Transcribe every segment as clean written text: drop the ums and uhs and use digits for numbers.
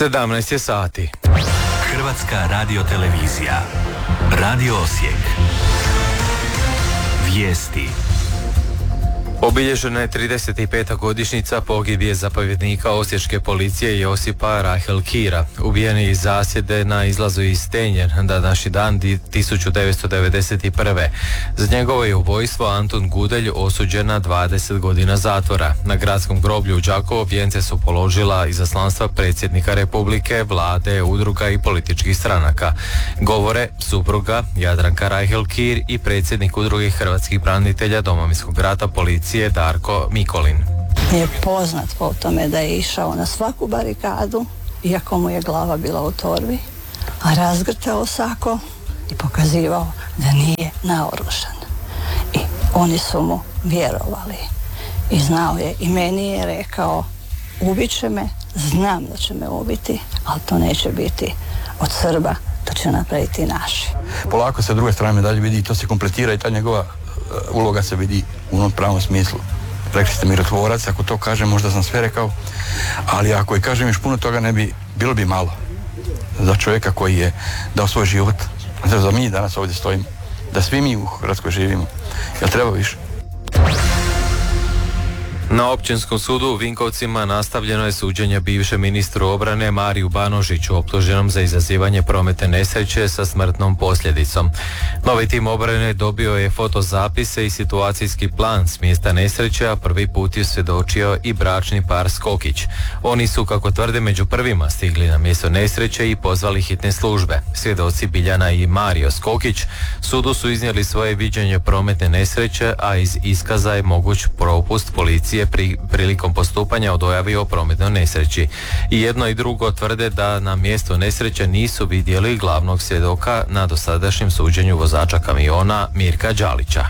17 je sati. Hrvatska radiotelevizija. Radio Osijek. Vijesti. Obilježena je 35. godišnjica pogibije zapovjednika osječke policije Josipa Rahel Kira. Ubijen je iz zasjede na izlazu iz Stenje na današnji dan 1991. Za njegovo je ubojstvo Antun Gudelj osuđen na 20 godina zatvora. Na gradskom groblju u Đakovo vijence su položila izaslanstva predsjednika Republike, vlade, udruga i političkih stranaka. Govore supruga Jadranka Rahel Kir i predsjednik udruge hrvatskih branitelja Domovinskog rata policije Darko Mikolin. Je poznat po tome da je išao na svaku barikadu, iako mu je glava bila u torbi, a razgrtao sako i pokazivao da nije naoružan. I oni su mu vjerovali. I znao je, i meni je rekao, ubit će me, znam da će me ubiti, ali to neće biti od Srba, to će napraviti naši. Polako se druge strane medalje vidi i to se kompletira i ta njegova uloga se vidi u onom pravom smislu. Rekli ste mirotvorac, ako to kažem možda sam sve rekao, ali ako i kažem još puno toga ne bi, bilo bi malo za čovjeka koji je dao svoj život, da mi danas ovdje stojimo, da svi mi u Hrvatskoj živimo. Jel treba više? Na Općinskom sudu u Vinkovcima nastavljeno je suđenje bivšem ministru obrane Mariju Banožiću optuženom za izazivanje prometne nesreće sa smrtnom posljedicom. Novi tim obrane dobio je fotozapise i situacijski plan s mjesta nesreće, a prvi put je svjedočio i bračni par Skokić. Oni su, kako tvrde, među prvima stigli na mjesto nesreće i pozvali hitne službe. Svjedoci Biljana i Mario Skokić sudu su iznijeli svoje viđenje prometne nesreće, a iz iskaza je moguć propust policije prilikom postupanja o dojavi o prometnoj nesreći. I jedno i drugo tvrde da na mjestu nesreće nisu vidjeli glavnog svjedoka na dosadašnjem suđenju vozača kamiona Mirka Đalića.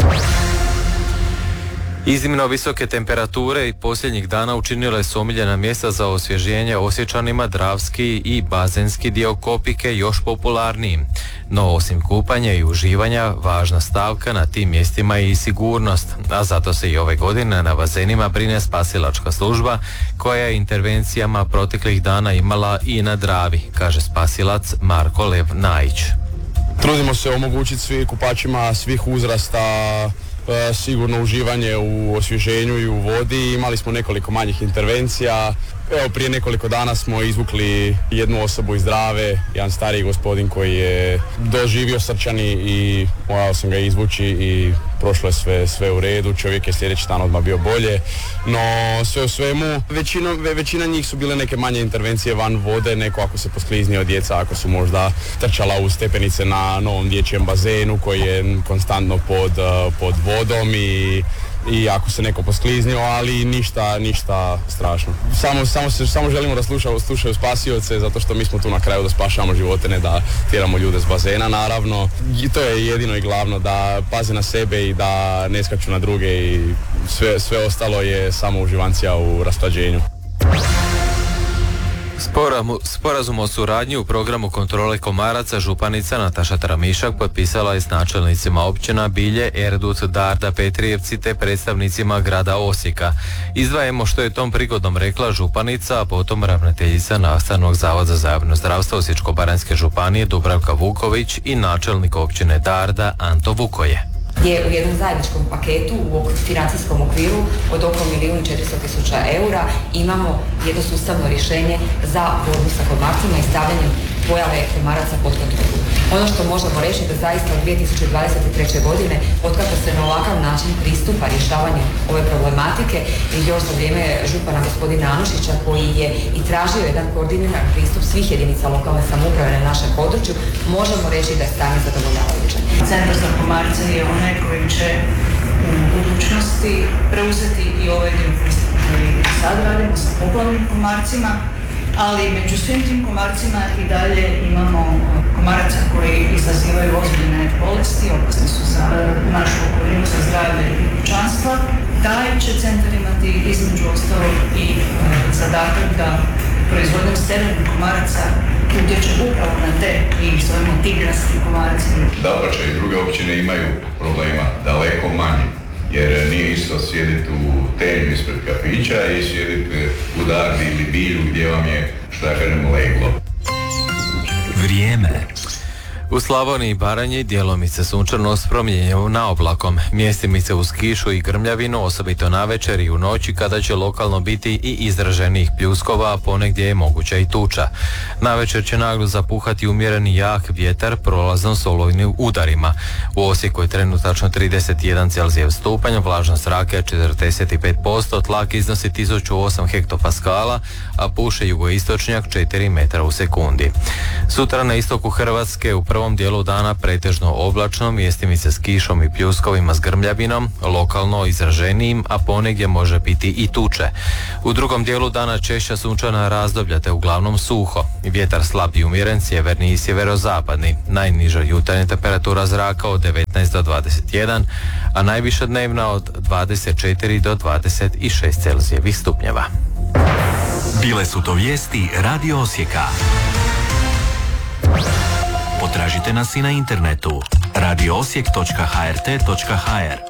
Iznimno visoke temperature i posljednjih dana učinile su omiljena mjesta za osvježenje Osječanima Dravski i bazenski dio Kopike još popularnijim. No osim kupanja i uživanja, važna stavka na tim mjestima je i sigurnost, a zato se i ove godine na bazenima brine spasilačka služba koja je intervencijama proteklih dana imala i na Dravi, kaže spasilac Marko Lev Najić. Trudimo se omogućiti svim kupačima svih uzrasta sigurno uživanje u osvježenju i u vodi. Imali smo nekoliko manjih intervencija. Evo, prije nekoliko dana smo izvukli jednu osobu iz Drave, jedan stariji gospodin koji je doživio srčani i morao sam ga izvući i prošlo je sve u redu. Čovjek je sljedeći dan odmah bio bolje, no sve u svemu većina njih su bile neke manje intervencije van vode, neko ako se poskliznio djeca, ako su možda trčala u stepenice na novom dječjem bazenu koji je konstantno pod vodom i ako se neko poskliznio, ali ništa strašno. Samo želimo da slušaju spasioce, zato što mi smo tu na kraju da spašavamo živote, ne da tjeramo ljude s bazena, naravno. I to je jedino i glavno, da paze na sebe i da ne skaču na druge i sve ostalo je samo uživancija u rasklađenju. Sporazum o suradnji u programu kontrole komaraca županica Nataša Tramišak potpisala je s načelnicima općina Bilje, Erdut, Darda, Petrijevci te predstavnicima grada Osijeka. Izdvajamo što je tom prigodom rekla županica, a potom ravnateljica Nastavnog zavoda za javno zdravstvo Osječko-baranjske županije Dubravka Vuković i načelnik općine Darda Anto Vukoje. Je u jednom zajedničkom paketu u financijskom okviru od oko 1.400.000 eura imamo jedno sustavno rješenje za borbu sa komarcima i stavljanjem pojave komaraca pod kontrolu. Ono što možemo reći da zaista u 2023. godine, otkako se na ovakav način pristupa rješavanju ove problematike i još za vrijeme župana gospodina Anušića koji je i tražio jedan koordiniran pristup svih jedinica lokalne samouprave na našem području, možemo reći da je stanje zadovoljavajuće. Centar za komarce je onaj koji će u budućnosti preuzeti i ovaj dio pristupa koji sad radimo sa poplavnim komarcima, ali među svim tim komarcima i dalje imamo komaraca koji izazivaju ozbiljne bolesti, opasni su za našu okolinu, za zdravlje i pučanstva. Taj će centar imati između ostalog i zadatak da proizvodnjom sterilnih komaraca utječe upravo na te i zovemo tigrasti komarci. Dapače, i druge općine imaju problema, daleko manje. jer nije isto sjediti u tenju ispred kafića i sjediti u Dardi ili Bilju gdje vam je, što ja kažem, leglo. Vrijeme. U Slavoniji i Baranji djelomice sunčano s promijenjenom naoblakom, mjestimice uz kišu i grmljavinu, osobito navečer i u noći kada će lokalno biti i izraženih pljuskova, a ponegdje je moguća i tuča. Navečer će naglo zapuhati umjereni jak vjetar prolazno s olujnim udarima. U Osijeku je trenutačno 31 Celzijev stupanj, vlažnost zraka je 45%, tlak iznosi 1008 hektopaskala, a puše jugoistočnjak 4 metra u sekundi. Sutra na istoku Hrvatske u prvom dijelu dana pretežno oblačno, mjestimice s kišom i pljuskovima s grmljavinom, lokalno izraženijim, a ponegdje može biti i tuče. U drugom dijelu dana češća sunčana razdoblja te uglavnom suho. Vjetar slab i umjeren, sjeverni i sjeverozapadni. Najniža jutarnja temperatura zraka od 19 do 21, a najviša dnevna od 24 do 26 Celzijevih stupnjeva. Bile su to vijesti Radio Osijeka. Potražite nas i na internetu radioosijek.hrt.hr.